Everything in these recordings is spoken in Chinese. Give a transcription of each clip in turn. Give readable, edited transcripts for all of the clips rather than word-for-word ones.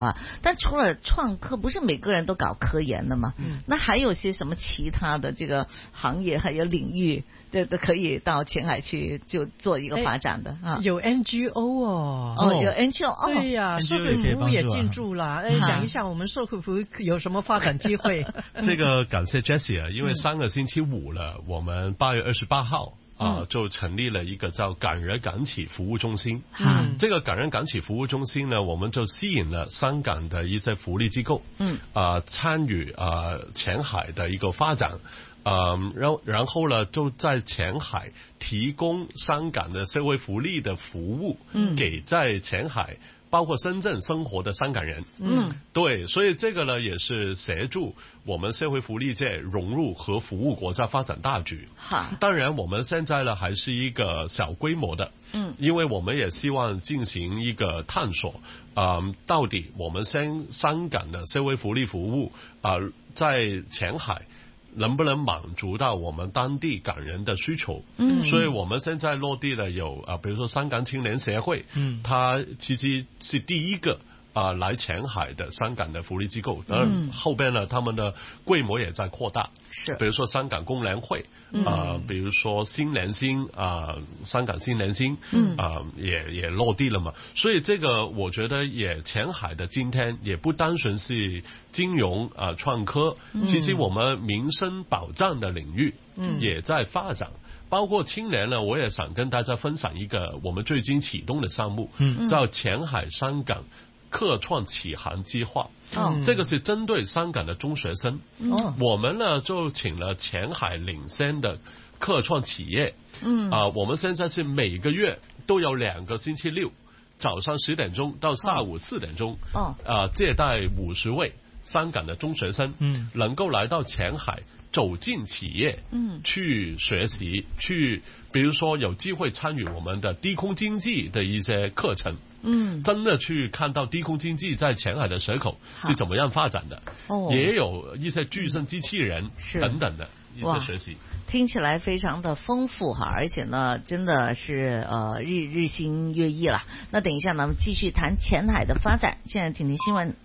啊，但除了创科，不是每个人都搞科研的吗？那还有些什么其他的这个行业还有领域的可以到前海去就做一个发展的啊？ 有 NGO 哦， 有 NGO， 对呀，社会服务也进驻了。讲一下我们社会服务有什么发展机会？ 这个感谢 Jessie 啊，因为上个星期五了，我们8月28号。就成立了一个叫感人港企服务中心。这个感人港企服务中心呢，我们就吸引了香港的一些福利机构，参与前海的一个发展。然后呢，就在前海提供香港的社会福利的服务，给在前海包括深圳生活的香港人。对，所以这个呢也是协助我们社会福利界融入和服务国家发展大局。当然我们现在呢还是一个小规模的，因为我们也希望进行一个探索，到底我们香港的社会福利服务在前海能不能满足到我们当地港人的需求？所以我们现在落地了有比如说香港青年协会，它其实是第一个来前海的香港的福利机构，后边呢他们的规模也在扩大，是比如说香港工联会，比如说新联新香港新联新，也落地了嘛。所以这个我觉得也前海的今天也不单纯是金融创科，其实我们民生保障的领域也在发展。包括青年呢，我也想跟大家分享一个我们最近启动的项目，叫前海香港客创启航计划。这个是针对香港的中学生。我们呢就请了前海领先的客创企业。我们现在是每个月都有2个星期六早上10点钟到下午4点钟，接待50位香港的中学生，能够来到前海走进企业，去学习，去比如说有机会参与我们的低空经济的一些课程，真的去看到低空经济在前海的蛇口是怎么样发展的，也有一些具身机器人等等的一些学习。 听起来非常的丰富哈，而且呢真的是日新月异了。那等一下呢我们继续谈前海的发展，现在听听新闻。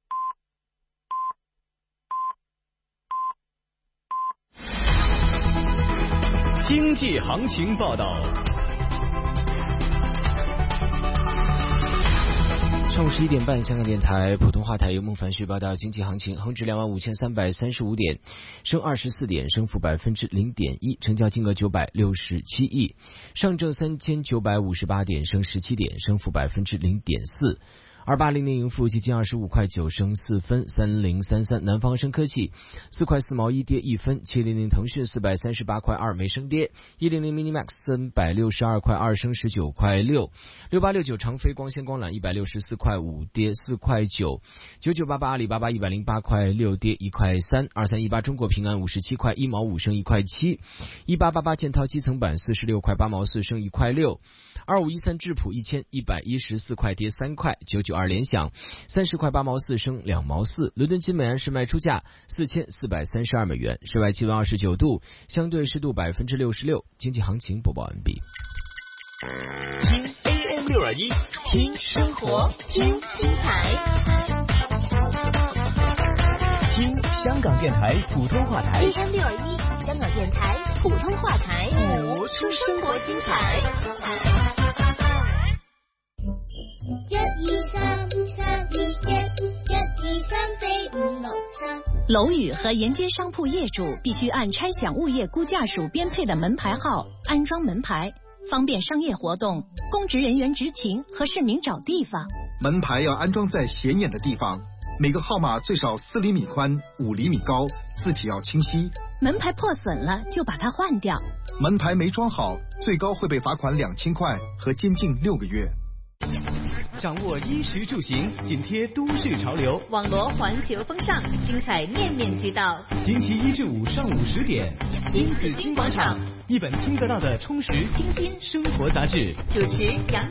经济行情报道。上午11点半，香港电台普通话台由孟凡旭报道经济行情。恒指25,335点，升24点，升幅0.1%，成交金额967亿。上证3958点，升17点，升幅0.4%。2800盈富基金25块9升4分，3033南方生科技4块4毛1跌1分，700腾讯438块2没升跌，100 Minimax 362块2升19块6，6869长飞光纤光缆164块5跌4块9，9988阿里巴巴108块6跌1块3，2318中国平安57块1毛5升1块7，1888建滔基层板46块8毛4升1块6，2513智普1114块跌3块，992联想30块8毛4升2毛4，伦敦金每安士卖出价4432美元，室外气温29度，相对湿度66%。经济行情播报完毕。 听 AM 621，听生活，听精彩，听香港电台普通话台 AM 621，香港电台普通话台， 活出生活精彩。 楼宇和沿街商铺业主必须按拆饷物业估价署编配的门牌号安装门牌，方便商业活动、公职人员执勤和市民找地方。 门牌要安装在显眼的地方，每个号码最少4厘米宽、5厘米高，字体要清晰。 门牌破损了就把它换掉。 门牌没装好，最高会被罚款2000块和监禁6个月。 掌握衣食住行，紧贴都市潮流， 网罗环球风尚，精彩面面俱到。 星期1至5上午10点，亲子金广场，一本听得到的充实清新生活杂志。 主持杨